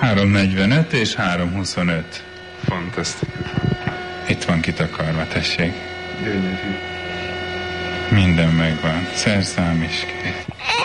3:45 és 3:25. Fantasztikus. Itt van kitakarva, tessék. Gyönyörű. Minden megvan. Szerszám is kész.